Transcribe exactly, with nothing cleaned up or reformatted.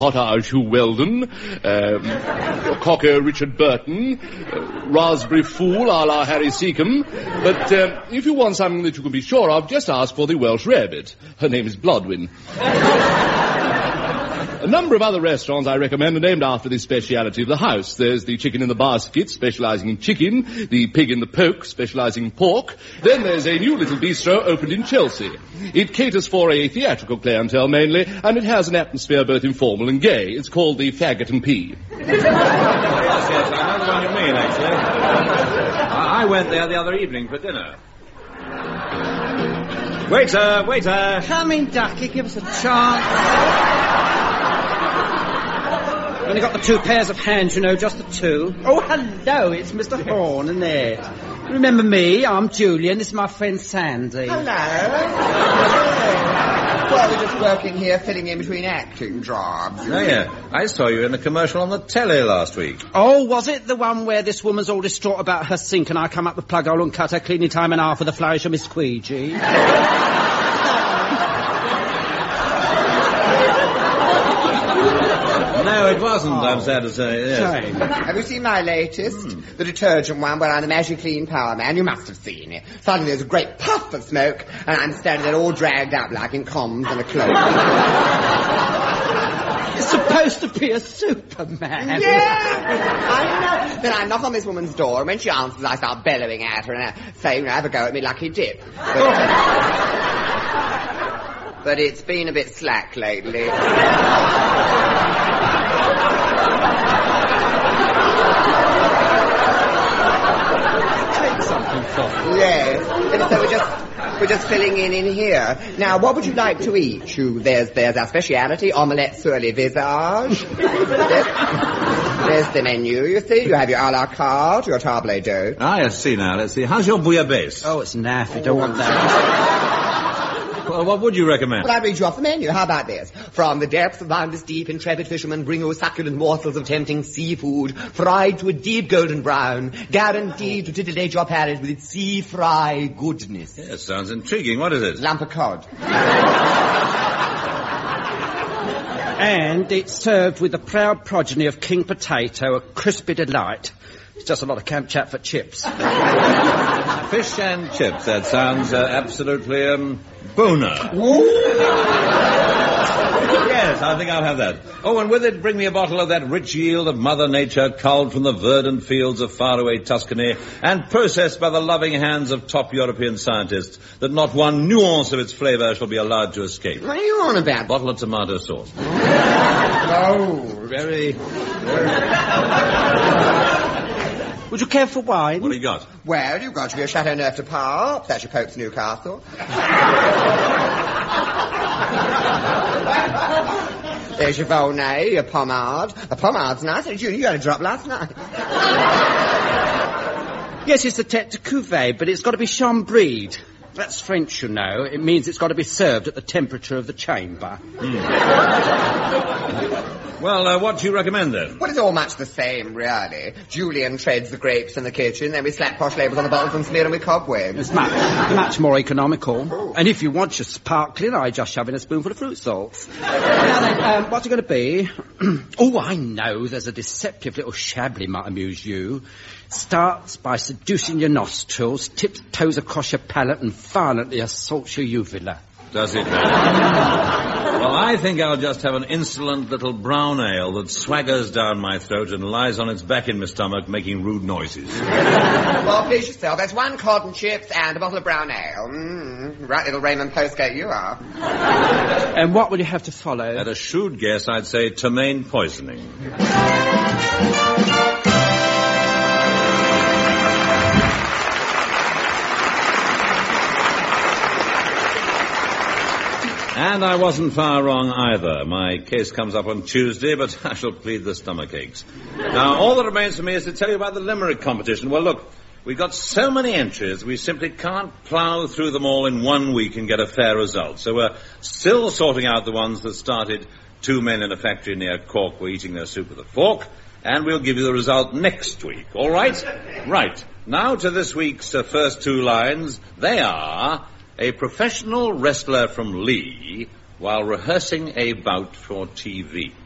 Potage Hugh Weldon, um, Cocker Richard Burton, uh, Raspberry Fool a la Harry Seacombe. But um, if you want something that you can be sure of, just ask for the Welsh Rabbit. Her name is Blodwyn. A number of other restaurants I recommend are named after this speciality of the house. There's the Chicken in the Basket, specialising in chicken, the Pig in the Poke, specialising in pork. Then there's a new little bistro opened in Chelsea. It caters for a theatrical clientele mainly, and it has an atmosphere both informal and gay. It's called the Faggot and Pea. Yes, yes, I know the one you mean, actually. I, I went there the other evening for dinner. Waiter, waiter! Come in, Ducky, give us a chance. Only got the two pairs of hands, you know, just the two. Oh, hello, it's Mister Horn, isn't it? Remember me? I'm Julian. This is my friend Sandy. Hello. Well, we're just working here, filling in between acting jobs. Oh, yeah. I saw you in a commercial on the telly last week. Oh, was it the one where this woman's all distraught about her sink and I come up the plug hole and cut her cleaning time in half with a flourish of Miss Squeegee? No, it wasn't, oh. I'm sad to say, yes. Shame. Have you seen my latest? Mm. The detergent one where I'm the Magic Clean Power Man. You must have seen it. Suddenly there's a great puff of smoke, and I'm standing there all dragged up like in comms and a cloak. It's supposed to be a Superman. Yeah, I know. Then I knock on this woman's door, and when she answers, I start bellowing at her, and I say, you know, have a go at me, lucky dip. But, but it's been a bit slack lately. Yes, and so we're just we're just filling in in here. Now, what would you like to eat? You, there's there's our speciality, omelette sur les visages. there's, there's the menu. You see, you have your a la carte, your table d'hôte. Ah, yes, see now. Let's see. How's your bouillabaisse? Oh, it's naff. You don't want that. Well, what would you recommend? Well, I'd read you off the menu. How about this? From the depths of boundless deep, intrepid fishermen bring you succulent morsels of tempting seafood, fried to a deep golden brown, guaranteed to titillate your palate with its sea fry goodness. Yes, sounds intriguing. What is it? Lump of cod. And it's served with the proud progeny of King Potato, a crispy delight. It's just a lot of camp chat for chips. Fish and chips. That sounds uh, absolutely, um, boner. Yes, I think I'll have that. Oh, and with it, bring me a bottle of that rich yield of Mother Nature, culled from the verdant fields of faraway Tuscany, and processed by the loving hands of top European scientists, that not one nuance of its flavour shall be allowed to escape. What are you on about? Bottle of tomato sauce. Oh, very, very... Would you care for wine? What do you got? Well, you've got your Chateauneuf de Pape. That's your Pope's Newcastle. There's your Volnay, your Pommard. A Pommarde's nice. Junior, you had a drop last night. Yes, it's the Tête de Cuvée, but it's got to be Chambrid. That's French, you know. It means it's got to be served at the temperature of the chamber. Mm. Well, uh, what do you recommend, then? Well, it's all much the same, really. Julian trades the grapes in the kitchen, then we slap posh labels on the bottles and smear them with cobwebs. It's much, much more economical. Oh. And if you want your sparkling, I just shove in a spoonful of fruit salts. Now then, um, what's it going to be? Oh, I know. There's a deceptive little Chablis might amuse you. Starts by seducing your nostrils, tiptoes across your palate, and violently assaults your uvula. Does it? Well, I think I'll just have an insolent little brown ale that swaggers down my throat and lies on its back in my stomach, making rude noises. Well, please yourself. That's one cotton chips and a bottle of brown ale. Mm, right little Raymond Postgate you are. And what will you have to follow? At a shrewd guess, I'd say ptomaine poisoning. And I wasn't far wrong either. My case comes up on Tuesday, but I shall plead the stomach aches. Now, all that remains for me is to tell you about the Limerick competition. Well, look, we've got so many entries, we simply can't plough through them all in one week and get a fair result. So we're still sorting out the ones that started. Two men in a factory near Cork were eating their soup with a fork, and we'll give you the result next week. All right? Right. Now to this week's uh, first two lines. They are... A professional wrestler from Lee while rehearsing a bout for T V.